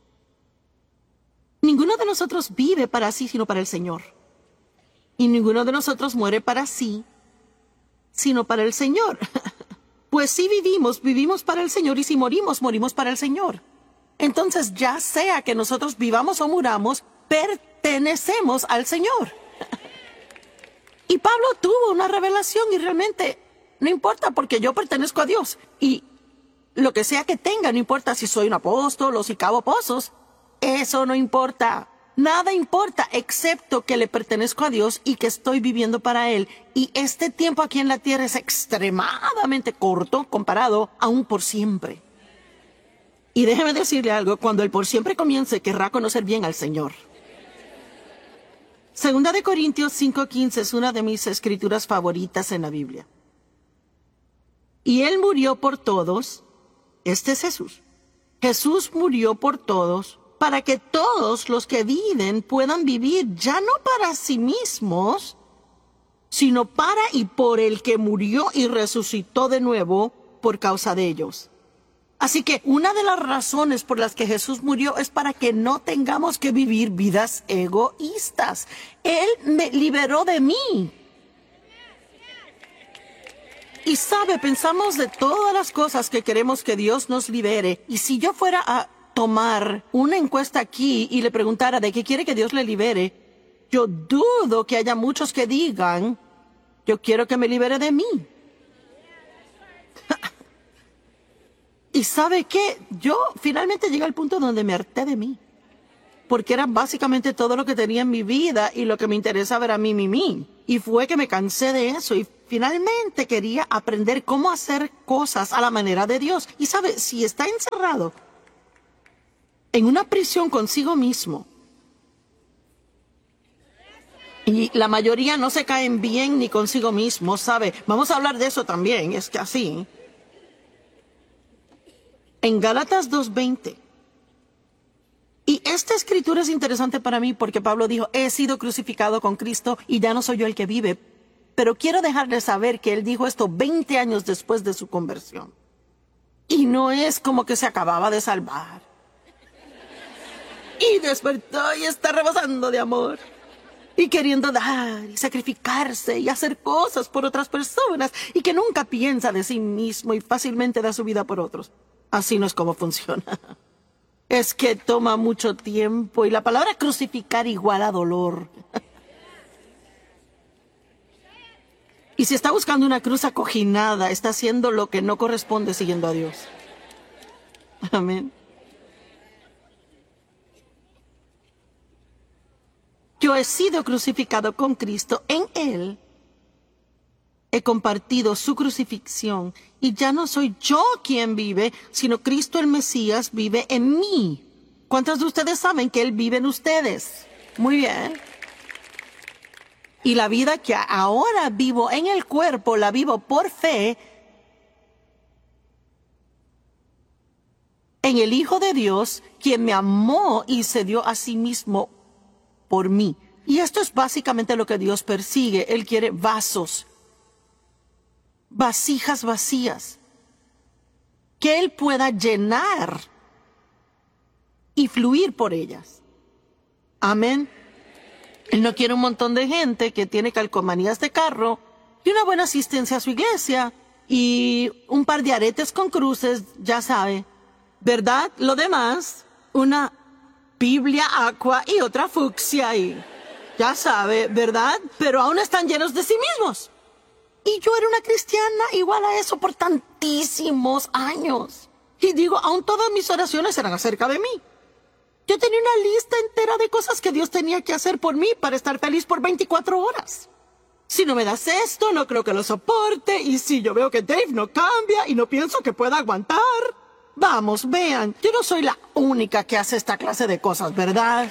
Ninguno de nosotros vive para sí, sino para el Señor. Y ninguno de nosotros muere para sí, sino para el Señor. Pues si vivimos, vivimos para el Señor, y si morimos, morimos para el Señor. Entonces, ya sea que nosotros vivamos o muramos, pertenecemos al Señor. Y Pablo tuvo una revelación y realmente no importa porque yo pertenezco a Dios. Y lo que sea que tenga, no importa si soy un apóstol o si cavo pozos, eso no importa. Nada importa excepto que le pertenezco a Dios y que estoy viviendo para Él. Y este tiempo aquí en la tierra es extremadamente corto comparado a un por siempre. Y déjeme decirle algo, cuando el por siempre comience, querrá conocer bien al Señor. Segunda de Corintios cinco quince es una de mis escrituras favoritas en la Biblia. Y Él murió por todos, este es Jesús. Jesús murió por todos, para que todos los que viven puedan vivir ya no para sí mismos, sino para y por el que murió y resucitó de nuevo por causa de ellos. Así que una de las razones por las que Jesús murió es para que no tengamos que vivir vidas egoístas. Él me liberó de mí. Y sabe, pensamos de todas las cosas que queremos que Dios nos libere. Y si yo fuera a tomar una encuesta aquí y le preguntara de qué quiere que Dios le libere, yo dudo que haya muchos que digan Yo quiero que me libere de mí. Y ¿sabe qué? Yo finalmente llegué al punto donde me harté de mí. Porque era básicamente todo lo que tenía en mi vida y lo que me interesaba era mí, mí, mí. Y fue que me cansé de eso y finalmente quería aprender cómo hacer cosas a la manera de Dios. Y ¿sabe? Si está encerrado en una prisión consigo mismo, y la mayoría no se caen bien ni consigo mismo, ¿sabe? Vamos a hablar de eso también, es que así. En Gálatas dos veinte. Y esta escritura es interesante para mí porque Pablo dijo, he sido crucificado con Cristo y ya no soy yo el que vive. Pero quiero dejarles saber que él dijo esto veinte años después de su conversión. Y no es como que se acababa de salvar. Y despertó y está rebosando de amor. Y queriendo dar y sacrificarse y hacer cosas por otras personas. Y que nunca piensa de sí mismo y fácilmente da su vida por otros. Así no es como funciona. Es que toma mucho tiempo y la palabra crucificar igual a dolor. Y si está buscando una cruz acoginada, está haciendo lo que no corresponde siguiendo a Dios. Amén. Yo he sido crucificado con Cristo. En Él he compartido su crucifixión. Y ya no soy yo quien vive, sino Cristo el Mesías vive en mí. ¿Cuántos de ustedes saben que Él vive en ustedes? Muy bien. Y la vida que ahora vivo en el cuerpo, la vivo por fe en el Hijo de Dios, quien me amó y se dio a sí mismo por mí. Y esto es básicamente lo que Dios persigue. Él quiere vasos, vasijas vacías, que Él pueda llenar y fluir por ellas. Amén. Él no quiere un montón de gente que tiene calcomanías de carro y una buena asistencia a su iglesia y un par de aretes con cruces, ya sabe, ¿verdad? Lo demás, una Biblia aqua y otra fucsia y ya sabe, ¿verdad? Pero aún están llenos de sí mismos. Y yo era una cristiana igual a eso por tantísimos años. Y digo, aún todas mis oraciones eran acerca de mí. Yo tenía una lista entera de cosas que Dios tenía que hacer por mí para estar feliz por veinticuatro horas. Si no me das esto, no creo que lo soporte. Y si yo veo que Dave no cambia y no pienso que pueda aguantar. Vamos, vean, yo no soy la única que hace esta clase de cosas, ¿verdad?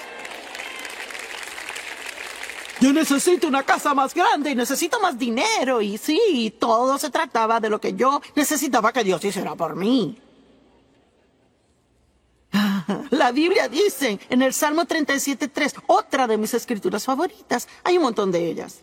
Yo necesito una casa más grande y necesito más dinero. Y sí, todo se trataba de lo que yo necesitaba que Dios hiciera por mí. La Biblia dice en el Salmo treinta y siete tres, otra de mis escrituras favoritas, hay un montón de ellas.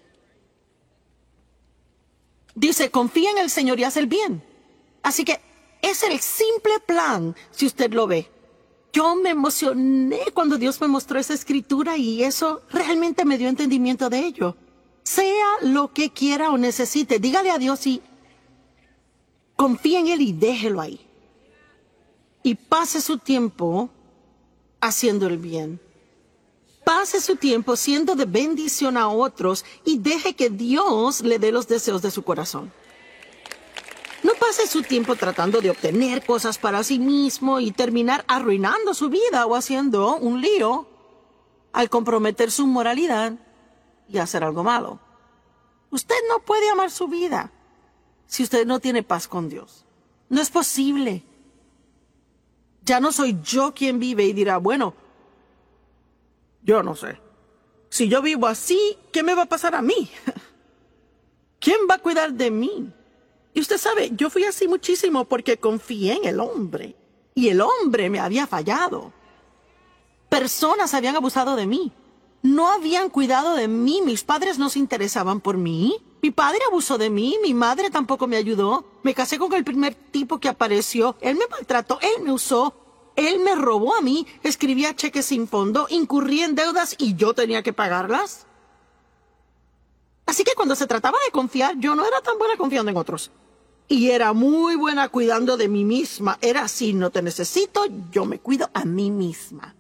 Dice, confía en el Señor y haz el bien. Así que es el simple plan, si usted lo ve. Yo me emocioné cuando Dios me mostró esa escritura y eso realmente me dio entendimiento de ello. Sea lo que quiera o necesite, dígale a Dios y confía en Él y déjelo ahí. Y pase su tiempo haciendo el bien. Pase su tiempo siendo de bendición a otros y deje que Dios le dé los deseos de su corazón. No pase su tiempo tratando de obtener cosas para sí mismo y terminar arruinando su vida o haciendo un lío al comprometer su moralidad y hacer algo malo. Usted no puede amar su vida si usted no tiene paz con Dios. No es posible. Ya no soy yo quien vive y dirá, bueno, yo no sé. Si yo vivo así, ¿qué me va a pasar a mí? ¿Quién va a cuidar de mí? Y usted sabe, yo fui así muchísimo porque confié en el hombre. Y el hombre me había fallado. Personas habían abusado de mí. No habían cuidado de mí. Mis padres no se interesaban por mí. Mi padre abusó de mí. Mi madre tampoco me ayudó. Me casé con el primer tipo que apareció. Él me maltrató. Él me usó. Él me robó a mí. Escribía cheques sin fondo. Incurrí en deudas y yo tenía que pagarlas. Así que cuando se trataba de confiar, yo no era tan buena confiando en otros. Y era muy buena cuidando de mí misma. Era así, no te necesito, yo me cuido a mí misma.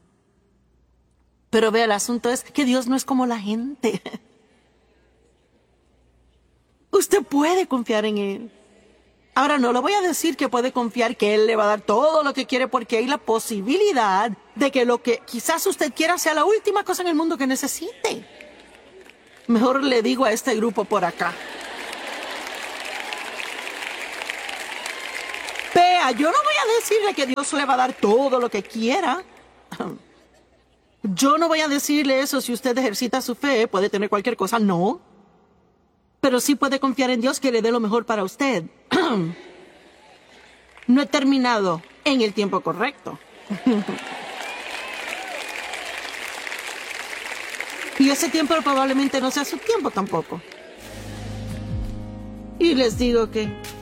Pero vea, el asunto es que Dios no es como la gente. Usted puede confiar en Él. Ahora, no le voy a decir que puede confiar que Él le va a dar todo lo que quiere, porque hay la posibilidad de que lo que quizás usted quiera sea la última cosa en el mundo que necesite. Mejor le digo a este grupo por acá. Vea, yo no voy a decirle que Dios le va a dar todo lo que quiera. Yo no voy a decirle eso. Si usted ejercita su fe, puede tener cualquier cosa. No. Pero sí puede confiar en Dios que le dé lo mejor para usted. No he terminado en el tiempo correcto. Y ese tiempo probablemente no sea su tiempo tampoco. Y les digo que